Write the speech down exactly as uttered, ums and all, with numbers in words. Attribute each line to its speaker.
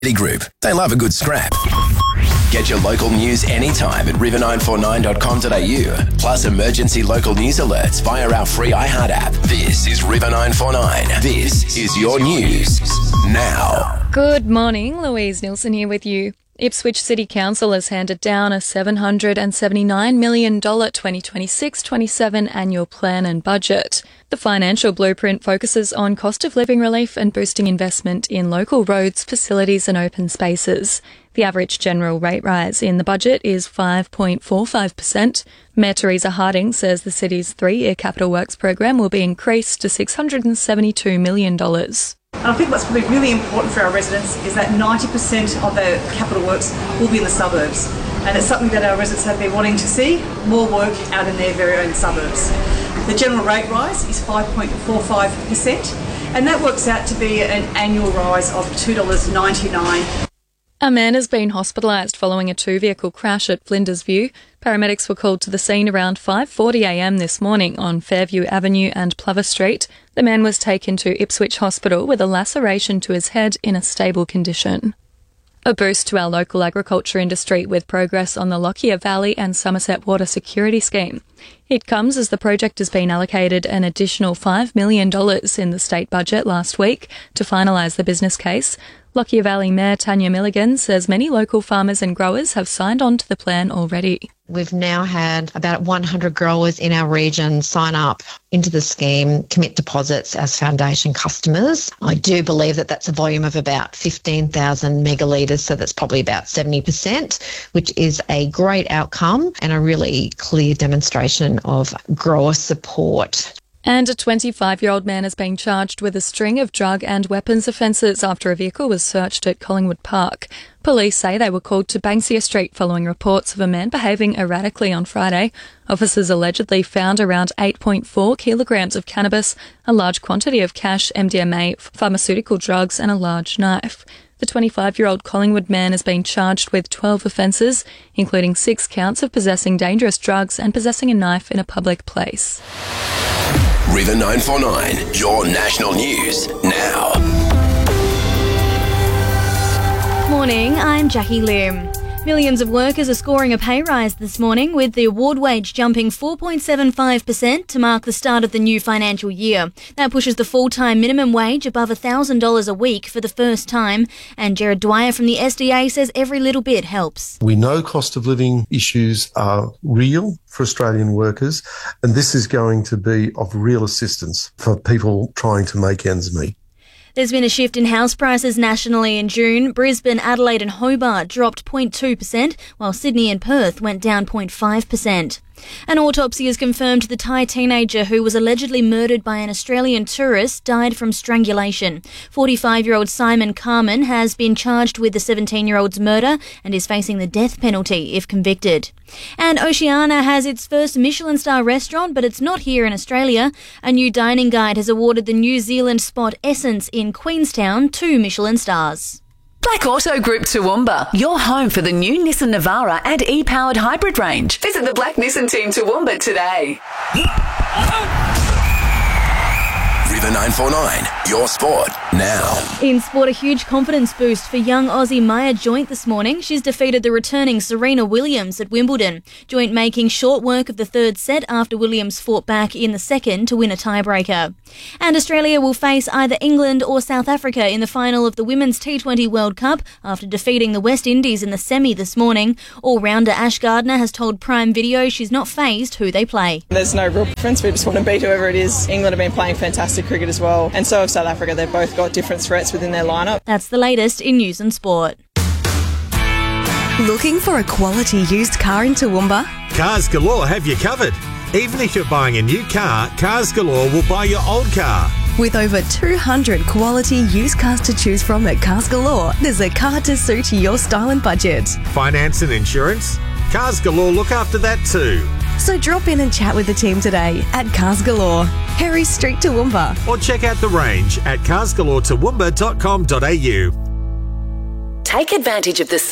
Speaker 1: Group. They love a good scrap. Get your local news anytime at river nine four nine dot com dot a u. Plus emergency local news alerts via our free iHeart app. This is River nine four nine. This is your news now.
Speaker 2: Good morning, Louise Nielsen here with you. Ipswich City Council has handed down a seven hundred seventy-nine million dollars twenty twenty-six twenty-seven annual plan and budget. The financial blueprint focuses on cost of living relief and boosting investment in local roads, facilities and open spaces. The average general rate rise in the budget is five point four five percent. Mayor Teresa Harding says the city's three-year capital works program will be increased to six hundred seventy-two million dollars.
Speaker 3: And I think what's really, really important for our residents is that ninety percent of the capital works will be in the suburbs. And it's something that our residents have been wanting to see, more work out in their very own suburbs. The general rate rise is five point four five percent, and that works out to be an annual rise of two dollars ninety-nine.
Speaker 2: A man has been hospitalised following a two-vehicle crash at Flinders View. Paramedics were called to the scene around five forty a m this morning on Fairview Avenue and Plover Street. The man was taken to Ipswich Hospital with a laceration to his head in a stable condition. A boost to our local agriculture industry with progress on the Lockyer Valley and Somerset Water Security Scheme. It comes as the project has been allocated an additional five million dollars in the state budget last week to finalise the business case. Lockyer Valley Mayor Tanya Milligan says many local farmers and growers have signed on to the plan already.
Speaker 4: We've now had about one hundred growers in our region sign up into the scheme, commit deposits as foundation customers. I do believe that that's a volume of about fifteen thousand megalitres, so that's probably about seventy percent, which is a great outcome and a really clear demonstration of grower support.
Speaker 2: And a twenty-five-year-old man has been charged with a string of drug and weapons offences after a vehicle was searched at Collingwood Park. Police say they were called to Banksia Street following reports of a man behaving erratically on Friday. Officers allegedly found around eight point four kilograms of cannabis, a large quantity of cash, M D M A, pharmaceutical drugs and a large knife. The twenty-five-year-old Collingwood man has been charged with twelve offences, including six counts of possessing dangerous drugs and possessing a knife in a public place.
Speaker 1: River nine four nine, your national news now.
Speaker 5: Morning, I'm Jackie Lim. Millions of workers are scoring a pay rise this morning, with the award wage jumping four point seven five percent to mark the start of the new financial year. That pushes the full-time minimum wage above one thousand dollars a week for the first time, and Gerard Dwyer from the S D A says every little bit helps.
Speaker 6: We know cost of living issues are real for Australian workers, and this is going to be of real assistance for people trying to make ends meet.
Speaker 5: There's been a shift in house prices nationally in June. Brisbane, Adelaide and Hobart dropped zero point two percent, while Sydney and Perth went down zero point five percent. An autopsy has confirmed the Thai teenager who was allegedly murdered by an Australian tourist died from strangulation. forty-five-year-old Simon Carmen has been charged with the seventeen-year-old's murder and is facing the death penalty if convicted. And Oceania has its first Michelin star restaurant, but it's not here in Australia. A new dining guide has awarded the New Zealand spot Essence in Queenstown two Michelin stars.
Speaker 7: Black Auto Group Toowoomba, your home for the new Nissan Navara and e-powered hybrid range. Visit the Black Nissan team Toowoomba today.
Speaker 1: River nine four nine, your sport now.
Speaker 5: In sport, a huge confidence boost for young Aussie Maya Joint this morning. She's defeated the returning Serena Williams at Wimbledon. Joint making short work of the third set after Williams fought back in the second to win a tiebreaker. And Australia will face either England or South Africa in the final of the Women's T twenty World Cup after defeating the West Indies in the semi this morning. All-rounder Ash Gardner has told Prime Video she's not fazed who they play.
Speaker 8: There's no real preference. We just want to beat whoever it is. England have been playing fantastic cricket as well, and so have South Africa. They've both got different threats within their lineup.
Speaker 5: That's the latest in news and sport.
Speaker 9: Looking for a quality used car in Toowoomba?
Speaker 10: Cars Galore have you covered. Even if you're buying a new car, Cars Galore will buy your old car.
Speaker 9: With over two hundred quality used cars to choose from at Cars Galore, there's a car to suit your style and budget.
Speaker 10: Finance and insurance? Cars Galore look after that too.
Speaker 9: So drop in and chat with the team today at Cars Galore, Harry Street, Toowoomba.
Speaker 10: Or check out the range at cars galore toowoomba dot com dot a u.
Speaker 7: Take advantage of the